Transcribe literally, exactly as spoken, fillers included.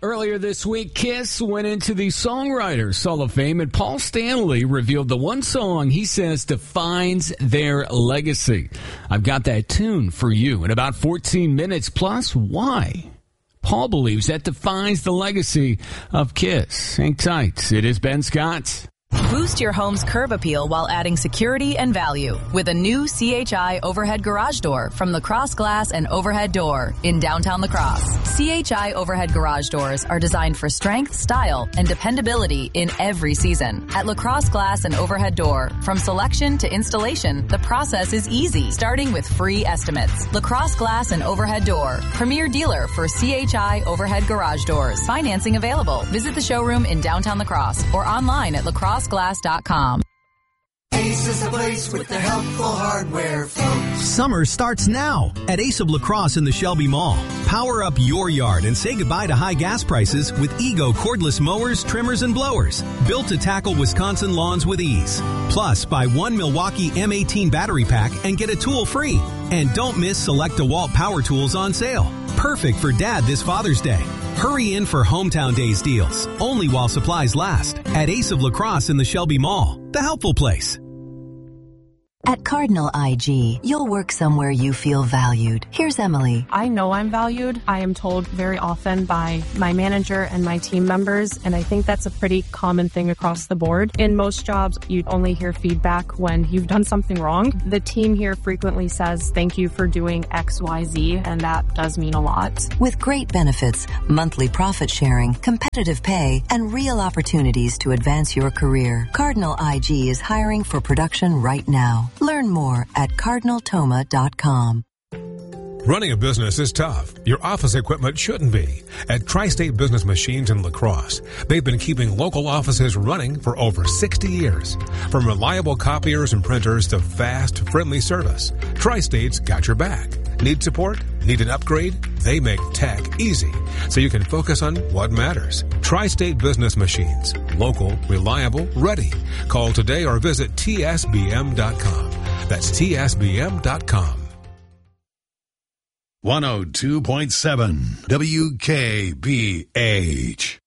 Earlier this week, Kiss went into the Songwriters Hall of Fame, and Paul Stanley revealed the one song he says defines their legacy. I've got that tune for you in about fourteen minutes, plus why Paul believes that defines the legacy of Kiss. Hang tight. It is Ben Scott. Boost your home's curb appeal while adding security and value with a new C H I overhead garage door from Lacrosse Glass and Overhead Door in downtown Lacrosse. C H I overhead garage doors are designed for strength, style, and dependability in every season. At Lacrosse Glass and Overhead Door, from selection to installation, the process is easy, starting with free estimates. Lacrosse Glass and Overhead Door, premier dealer for C H I overhead garage doors. Financing available. Visit the showroom in downtown Lacrosse or online at lacrosse glass dot com. Ace is the place with the helpful hardware, folks. Summer starts now at Ace of La Crosse in the Shelby Mall. Power up your yard and say goodbye to high gas prices with Ego cordless mowers, trimmers, and blowers. Built to tackle Wisconsin lawns with ease. Plus, buy one Milwaukee M eighteen battery pack and get a tool free. And don't miss select DeWalt power tools on sale. Perfect for Dad this Father's Day. Hurry in for Hometown Days deals, only while supplies last, at Ace of La Crosse in the Shelby Mall, the helpful place. At Cardinal I G, you'll work somewhere you feel valued. Here's Emily. I know I'm valued. I am told very often by my manager and my team members, and I think that's a pretty common thing across the board. In most jobs, you only hear feedback when you've done something wrong. The team here frequently says, thank you for doing X Y Z, and that does mean a lot. With great benefits, monthly profit sharing, competitive pay, and real opportunities to advance your career, Cardinal I G is hiring for production right now. Learn more at cardinal toma dot com. Running a business is tough. Your office equipment shouldn't be. At Tri-State Business Machines in La Crosse, they've been keeping local offices running for over sixty years. From reliable copiers and printers to fast, friendly service, Tri-State's got your back. Need support? Need an upgrade? They make tech easy, so you can focus on what matters. Tri-State Business Machines. Local, reliable, ready. Call today or visit T S B M dot com. That's T S B M dot com. one oh two point seven W K B H.